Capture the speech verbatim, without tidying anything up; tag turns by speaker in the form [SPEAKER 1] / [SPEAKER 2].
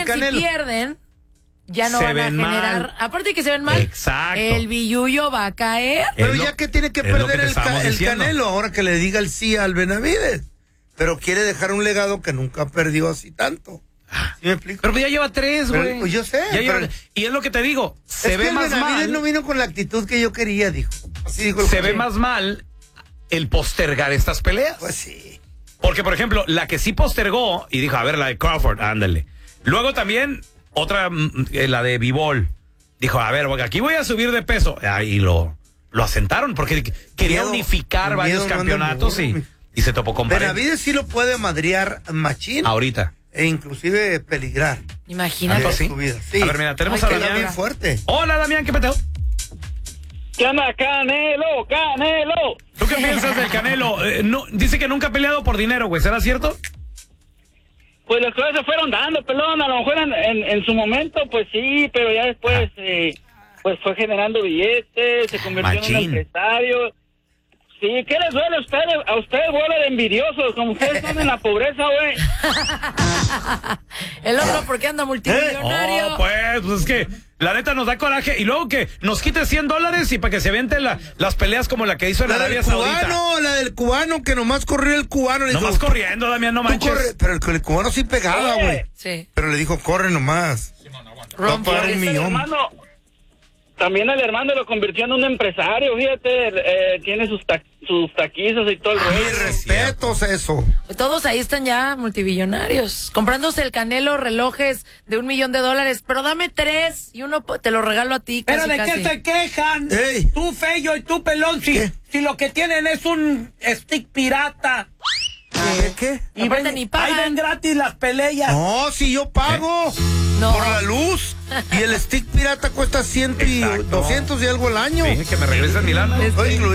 [SPEAKER 1] Canelo.
[SPEAKER 2] Si pierden, ya no
[SPEAKER 3] se
[SPEAKER 2] van a
[SPEAKER 3] ven
[SPEAKER 2] generar.
[SPEAKER 3] mal.
[SPEAKER 2] Aparte de que se ven mal,
[SPEAKER 3] Exacto.
[SPEAKER 2] el billullo va a caer.
[SPEAKER 1] Pero
[SPEAKER 3] Es lo-
[SPEAKER 1] ya que tiene que
[SPEAKER 3] es lo
[SPEAKER 1] perder
[SPEAKER 3] que te
[SPEAKER 1] el, ca-
[SPEAKER 3] estábamos
[SPEAKER 1] el
[SPEAKER 3] diciendo.
[SPEAKER 1] Canelo, ahora que le diga el sí al Benavides. Pero quiere dejar un legado que nunca perdió así tanto. ¿Sí me explico?
[SPEAKER 3] Pero pues ya lleva tres,
[SPEAKER 1] Pero,
[SPEAKER 3] güey.
[SPEAKER 1] pues, yo sé,
[SPEAKER 3] Ya lleva-
[SPEAKER 1] pero-
[SPEAKER 3] y es lo que te digo, se
[SPEAKER 1] es
[SPEAKER 3] ve
[SPEAKER 1] que el
[SPEAKER 3] más
[SPEAKER 1] Benavides
[SPEAKER 3] mal.
[SPEAKER 1] no vino con la actitud que yo quería, dijo. Así dijo el
[SPEAKER 3] Se
[SPEAKER 1] juez.
[SPEAKER 3] ve más mal el postergar estas peleas.
[SPEAKER 1] Pues sí.
[SPEAKER 3] Porque, por ejemplo, la que sí postergó y dijo, a ver, la de Crawford, ándale. Luego también, otra, mm, eh, la de Bivol. Dijo, a ver, porque aquí voy a subir de peso. Ahí lo, lo asentaron porque quería
[SPEAKER 1] Miedo,
[SPEAKER 3] unificar
[SPEAKER 1] el
[SPEAKER 3] varios
[SPEAKER 1] miedo no anda
[SPEAKER 3] campeonatos
[SPEAKER 1] burro,
[SPEAKER 3] y, y se topó con pared.
[SPEAKER 1] Benavides sí lo puede madrear machín.
[SPEAKER 3] Ahorita.
[SPEAKER 1] E inclusive peligrar.
[SPEAKER 2] Imagínate.
[SPEAKER 3] ¿Tanto así?
[SPEAKER 1] su vida, sí.
[SPEAKER 3] A ver, mira, tenemos
[SPEAKER 2] Ay,
[SPEAKER 3] a
[SPEAKER 2] qué
[SPEAKER 3] Damián.
[SPEAKER 1] bien fuerte.
[SPEAKER 3] Hola, Damián, ¿qué peteo?
[SPEAKER 4] ¿Qué onda, Canelo? ¡Canelo!
[SPEAKER 3] ¿Tú qué piensas del Canelo? Eh, no, dice que nunca ha peleado por dinero, güey. ¿Será cierto?
[SPEAKER 4] Pues las cosas se fueron dando, pelón. A lo mejor en, en, en su momento, pues sí, pero ya después, eh, pues fue generando billetes, se convirtió
[SPEAKER 3] Machín.
[SPEAKER 4] en un empresario. Sí, ¿qué les duele a ustedes? A ustedes, bola de envidiosos, como ustedes están en la pobreza, güey.
[SPEAKER 2] El otro porque anda multimillonario.
[SPEAKER 3] Oh, pues, pues es que la neta nos da coraje. Y luego que nos quite cien dólares y para que se avienten la, las peleas como la que hizo en
[SPEAKER 1] La
[SPEAKER 3] Arabia
[SPEAKER 1] del
[SPEAKER 3] Saudita.
[SPEAKER 1] cubano, la del cubano, que nomás corrió el cubano. Le
[SPEAKER 3] No
[SPEAKER 1] dijo,
[SPEAKER 3] más corriendo, Damián, no
[SPEAKER 1] "Tú
[SPEAKER 3] manches.
[SPEAKER 1] corre", pero el, el cubano sí pegaba,
[SPEAKER 4] Eh.
[SPEAKER 1] güey.
[SPEAKER 2] Sí.
[SPEAKER 1] Pero le dijo, corre nomás. Va a pagar un
[SPEAKER 4] El
[SPEAKER 1] millón.
[SPEAKER 4] hermano, también el hermano lo convirtió en un empresario, fíjate, eh, tiene sus, ta sus taquizos y todo el
[SPEAKER 1] Mis
[SPEAKER 4] rollo.
[SPEAKER 1] respetos, eso.
[SPEAKER 2] Todos ahí están ya multimillonarios, comprándose el Canelo relojes de un millón de dólares, pero dame tres y uno po- te lo regalo a ti.
[SPEAKER 5] ¿Pero
[SPEAKER 2] Casi,
[SPEAKER 5] de
[SPEAKER 2] casi.
[SPEAKER 5] qué se quejan?
[SPEAKER 1] Ey.
[SPEAKER 5] Tú, Fello, y tú, Pelón, si,
[SPEAKER 1] ¿Qué?
[SPEAKER 5] si lo que tienen es un stick pirata.
[SPEAKER 1] ¿Qué? ¿Qué?
[SPEAKER 2] Y aparte ni pagan.
[SPEAKER 5] Ahí ven gratis las peleas.
[SPEAKER 1] No, si yo pago
[SPEAKER 2] No.
[SPEAKER 1] por la luz. Y el stick pirata cuesta cien y
[SPEAKER 3] Exacto.
[SPEAKER 1] doscientos y algo al año.
[SPEAKER 3] Sí, que me regresen mi lana.
[SPEAKER 1] Estoy incluido.